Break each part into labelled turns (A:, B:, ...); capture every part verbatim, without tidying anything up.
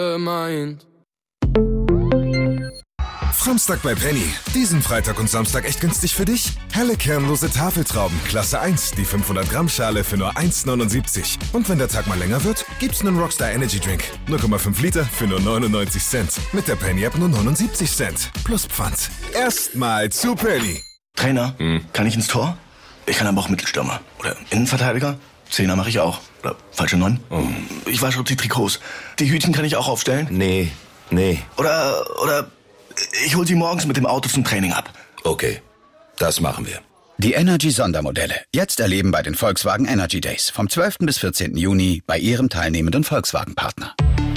A: gemeint.
B: Framstag bei Penny. Diesen Freitag und Samstag echt günstig für dich? Helle kernlose Tafeltrauben, Klasse eins, die fünfhundert Gramm Schale für nur eins neunundsiebzig. Und wenn der Tag mal länger wird, gibt's einen Rockstar Energy Drink. null Komma fünf Liter für nur neunundneunzig Cent. Mit der Penny App nur neunundsiebzig Cent. Plus Pfand. Erstmal zu Penny.
C: Trainer, hm. kann ich ins Tor? Ich kann aber auch Mittelstürmer. Oder Innenverteidiger. Zehner mache ich auch. Oder falsche Neun. Oh. Ich wasche die Trikots. Die Hütchen kann ich auch aufstellen?
D: Nee, nee.
C: Oder, oder... Ich hol sie morgens mit dem Auto zum Training ab.
D: Okay, das machen wir.
E: Die Energy-Sondermodelle. Jetzt erleben bei den Volkswagen Energy Days. Vom zwölften bis vierzehnten Juni bei Ihrem teilnehmenden Volkswagen-Partner.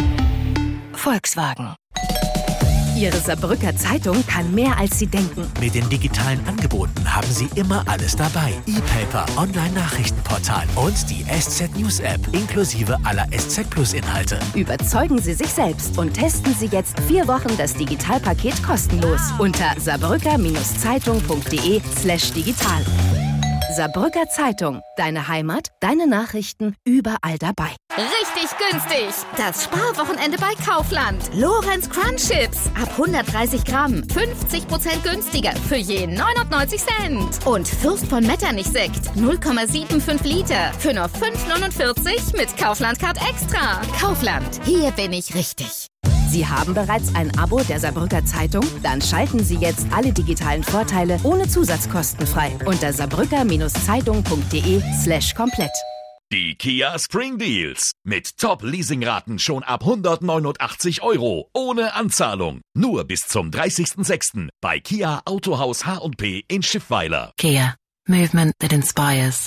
F: Volkswagen. Ihre Saarbrücker Zeitung kann mehr, als Sie denken.
G: Mit den digitalen Angeboten haben Sie immer alles dabei. E-Paper, Online-Nachrichtenportal und die S Z News App inklusive aller S Z Plus Inhalte.
F: Überzeugen Sie sich selbst und testen Sie jetzt vier Wochen das Digitalpaket kostenlos unter saarbrücker-zeitung.de slash digital. Saarbrücker Zeitung. Deine Heimat, deine Nachrichten, überall dabei.
H: Richtig günstig. Das Sparwochenende bei Kaufland. Lorenz Crunch Chips. Ab hundertdreißig Gramm. fünfzig Prozent günstiger. Für je neunundneunzig Cent. Und Fürst von Metternich Sekt. null Komma fünfundsiebzig Liter. Für nur fünf neunundvierzig mit Kaufland Card Extra. Kaufland. Hier bin ich richtig.
F: Sie haben bereits ein Abo der Saarbrücker Zeitung? Dann schalten Sie jetzt alle digitalen Vorteile ohne Zusatzkosten frei unter saarbrücker-zeitung.de slash komplett.
I: Die Kia Spring Deals. Mit Top-Leasingraten schon ab hundertneunundachtzig Euro. Ohne Anzahlung. Nur bis zum dreißigsten sechsten bei Kia Autohaus H und P in Schiffweiler.
J: Kia. Movement that inspires.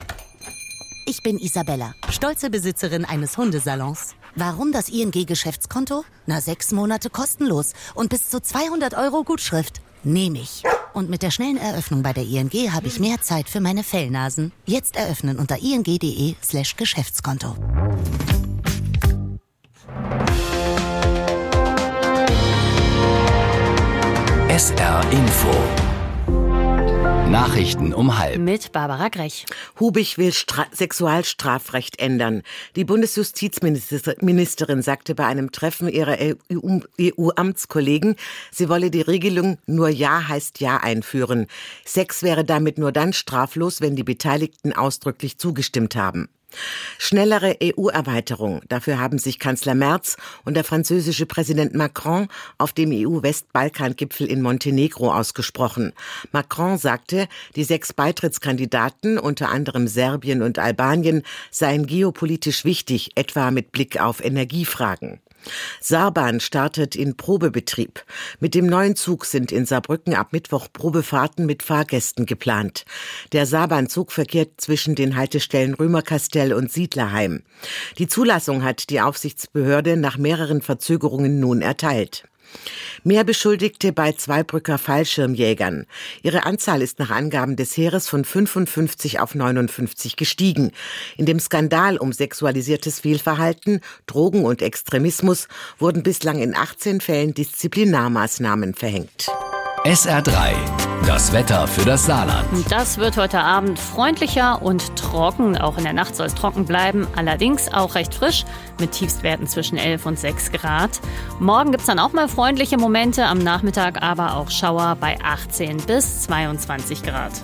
K: Ich bin Isabella, stolze Besitzerin eines Hundesalons. Warum das I N G-Geschäftskonto? Na, sechs Monate kostenlos und bis zu zweihundert Euro Gutschrift. Nehme ich. Und mit der schnellen Eröffnung bei der I N G habe ich mehr Zeit für meine Fellnasen. Jetzt eröffnen unter ing.de slash Geschäftskonto.
L: S R Info. Nachrichten um halb.
M: Mit Barbara Grech.
N: Hubig will Stra- Sexualstrafrecht ändern. Die Bundesjustizministerin sagte bei einem Treffen ihrer E U-Amtskollegen, sie wolle die Regelung nur Ja heißt Ja einführen. Sex wäre damit nur dann straflos, wenn die Beteiligten ausdrücklich zugestimmt haben. Schnellere E U-Erweiterung. Dafür haben sich Kanzler Merz und der französische Präsident Macron auf dem E U-Westbalkan-Gipfel in Montenegro ausgesprochen. Macron sagte, die sechs Beitrittskandidaten, unter anderem Serbien und Albanien, seien geopolitisch wichtig, etwa mit Blick auf Energiefragen. Saarbahn startet in Probebetrieb. Mit dem neuen Zug sind in Saarbrücken ab Mittwoch Probefahrten mit Fahrgästen geplant. Der Saarbahnzug verkehrt zwischen den Haltestellen Römerkastell und Siedlerheim. Die Zulassung hat die Aufsichtsbehörde nach mehreren Verzögerungen nun erteilt. Mehr Beschuldigte bei Zweibrücker Fallschirmjägern. Ihre Anzahl ist nach Angaben des Heeres von fünfundfünfzig auf neunundfünfzig gestiegen. In dem Skandal um sexualisiertes Fehlverhalten, Drogen und Extremismus wurden bislang in achtzehn Fällen Disziplinarmaßnahmen verhängt.
L: S R drei. Das Wetter für das Saarland.
M: Das wird heute Abend freundlicher und trocken. Auch in der Nacht soll es trocken bleiben. Allerdings auch recht frisch mit Tiefstwerten zwischen elf und sechs Grad. Morgen gibt es dann auch mal freundliche Momente. Am Nachmittag aber auch Schauer bei achtzehn bis zweiundzwanzig Grad.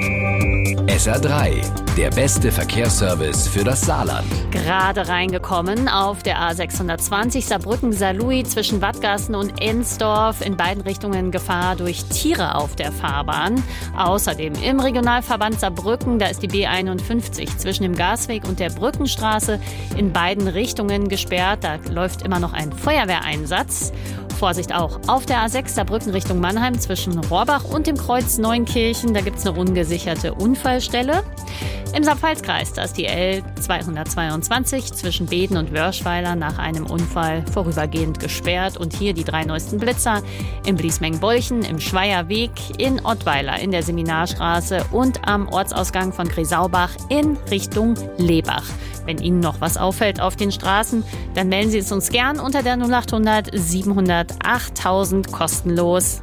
L: S R drei. Der beste Verkehrsservice für das Saarland.
M: Gerade reingekommen auf der A sechshundertzwanzig Saarbrücken-Saarlouis zwischen Wadgassen und Ensdorf. In beiden Richtungen Gefahr durch Tiere auf der Fahrbahn. Außerdem im Regionalverband Saarbrücken, da ist die B einundfünfzig zwischen dem Gasweg und der Brückenstraße in beiden Richtungen gesperrt. Da läuft immer noch ein Feuerwehreinsatz. Vorsicht auch auf der A sechs Saarbrücken Richtung Mannheim zwischen Rohrbach und dem Kreuz Neunkirchen. Da gibt es eine ungesicherte Unfallstelle. Im Saarpfalzkreis, da ist die L zweihundertzweiundzwanzig zwischen Beden und Wörschweiler nach einem Unfall vorübergehend gesperrt. Und hier die drei neuesten Blitzer im Bliesmengen-Bolchen, im Schweierweg, in Ottweiler, in der Seminarstraße und am Ortsausgang von Gresaubach in Richtung Lebach. Wenn Ihnen noch was auffällt auf den Straßen, dann melden Sie es uns gern unter der null achthundert siebenhundert achttausend kostenlos.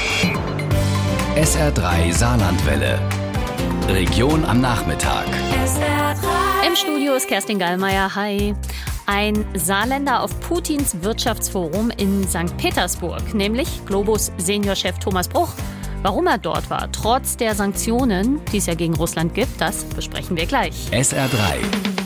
L: S R drei Saarlandwelle. Region am Nachmittag.
M: Im Studio ist Kerstin Gallmeier. Hi. Ein Saarländer auf Putins Wirtschaftsforum in Sankt Petersburg, nämlich Globus Seniorchef Thomas Bruch. Warum er dort war, trotz der Sanktionen, die es ja gegen Russland gibt, das besprechen wir gleich.
L: S R drei